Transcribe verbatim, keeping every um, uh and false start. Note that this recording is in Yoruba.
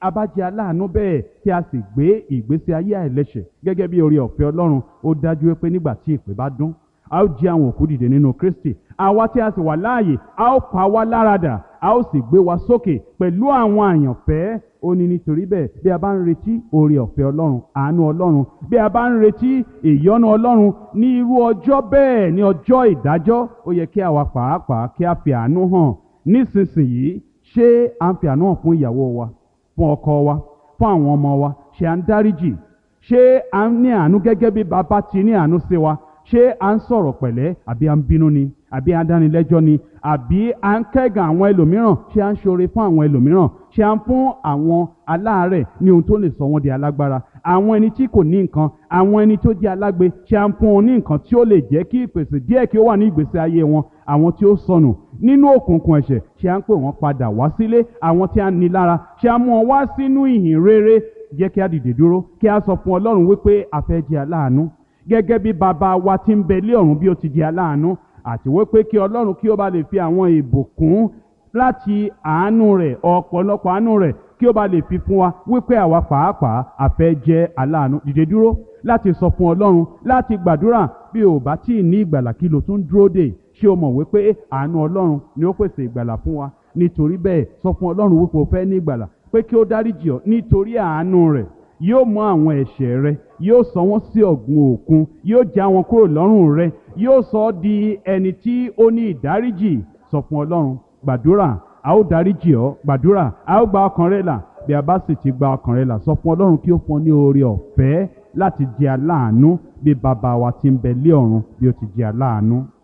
a bá jẹ́ aláàánú bẹ́ẹ̀ tí a sì gbé ìgbésí ayé àìlẹ́ṣẹ̀ gẹ́gẹ́ bí oore ọ̀fẹ́ Ọlọ́run, ó dájú pé nígbà tí ìpè bá dún, a ó jí àwọn òkú dìde nínú Kristi. Àwa tí a sì wà láàyè, a ó pa wá láradà, a ó sì gbé wa sókè pẹ̀lú àwọn àyànfẹ́. Ó ní nítorí bẹ́ẹ̀, bí a bá ń retí oore ọ̀fẹ́ Ọlọ́run, àánú Ọlọ́run, bí a bá ń retí ìyọ́nú Ọlọ́run ní irú ọjọ́ bẹ́ẹ̀, ní ọjọ́ ìdájọ́, ó yẹ kí àwa pàápàá kí a fi àánú hàn. Nísinsìnyí, ṣé à ń fi àánú hàn fún ìyàwó wa, fún ọkọ wa, fún àwọn ọmọ wa? Ṣé à ń dáríjì? Ṣé à ń ní àánú gẹ́gẹ́ bí bàbá ti ní àánú sí wa? Ṣé à ń sọ̀rọ̀ pẹ̀lẹ́, àbí à ń bínú ni, àbí à ń dánilẹ́jọ́ ni, àbí à ń kẹ́gàn àwọn ẹlòmíràn? Ṣé à ń ṣoore fún àwọn ẹlòmíràn? Ṣé à ń fún àwọn aláàárẹ̀ ní ohun tó lè sọ wọ́n di alágbára? Àwọn ẹni tí kò ní nǹkan, àwọn ẹni tó jẹ́ alágbe, ṣé à ń fún wọn ní nǹkan tí ó lè jẹ́ kí ìpèsè díẹ̀ kí ó wà ní ìgbésí ayé wọn? Àwọn tí ó sọnù nínú òkùnkùn ẹ̀ṣẹ̀, ṣé à ń pè wọ́n padà wá sílé? Àwọn tí a ní lára, ṣé à ń mú wọn wá sínú ìhìn rere? Jẹ́ kí a dìde dúró, kí a sọ fún Ọlọ́run wípé a fẹ́ jẹ́ aláàánú gẹ́gẹ́ bí bàbá wa tí ń bẹ lé ọ̀run bí ó ti jẹ́ aláàánú, àti wípé kí Ọlọ́run kí ó bá lè fi àwọn ìbùkún láti àánú rẹ̀, ọ̀pọ̀lọpọ̀ àánú rẹ̀, kí ó bá lè fi fún wa, wípé àwa pàápàá a fẹ́ jẹ́ aláàánú. Dìde dúró láti sọ fún Ọlọ́run, láti gbàdúrà. Bí o bá tí ì ní ìgbàlà, kí ló tún dúró dè? Ṣé o mọ̀ wípé àánú Ọlọ́run ni ó pèsè ìgbàlà fún wa? Nítorí bẹ́ẹ̀, sọ fún Ọlọ́run wípé o fẹ́ ní ìgbàlà, pé kí ó dáríjì ọ́ nítorí àánú rẹ̀. Yóò mú àwọn ẹ̀ṣẹ̀ rẹ, yóò sọ wọ́n sí ọ̀gbun òkun, yóò já wọn kúrò lọ́rùn rẹ, yóò sọ ọ́ di ẹni tí ó ní ìdáríjì. Sọ fún Ọlọ́run, gbàdúrà, a ó dáríjì ọ́. Gbàdúrà, a ó gba ọkàn rẹ là. Bí a bá sì ti gba ọkàn rẹ là, sọ fún Ọlọ́run kí ó fún ọ ní oore ọ̀fẹ́ láti jẹ́ aláàánú bí bàbá wa tí ń bẹ lé ọ̀run bí ó ti jẹ́ aláàánú.